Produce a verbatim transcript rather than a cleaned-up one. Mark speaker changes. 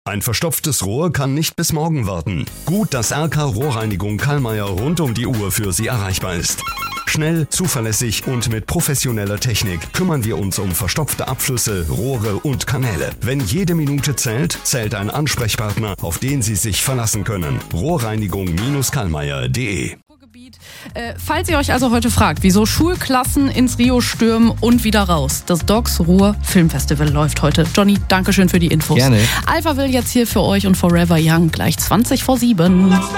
Speaker 1: Ein verstopftes Rohr kann nicht bis morgen warten. Gut, dass R K Rohrreinigung Kallmeier rund um die Uhr für Sie erreichbar ist. Schnell, zuverlässig und mit professioneller Technik kümmern wir uns um verstopfte Abflüsse, Rohre und Kanäle. Wenn jede Minute zählt, zählt ein Ansprechpartner, auf den Sie sich verlassen können. Rohrreinigung Kallmeier punkt de.
Speaker 2: Äh, falls ihr euch also heute fragt, wieso Schulklassen ins Rio stürmen und wieder raus, das Docs Ruhr Filmfestival läuft heute. Johnny, dankeschön für die Infos.
Speaker 3: Gerne.
Speaker 2: Alphaville jetzt hier für euch und Forever Young, gleich zwanzig vor sieben.